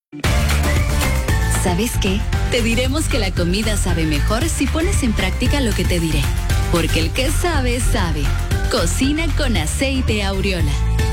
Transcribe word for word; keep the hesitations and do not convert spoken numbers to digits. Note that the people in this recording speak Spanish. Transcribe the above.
¿Sabes qué? Te diremos que la comida sabe mejor si pones en práctica lo que te diré. Porque el que sabe, sabe. Cocina con aceite Aureola.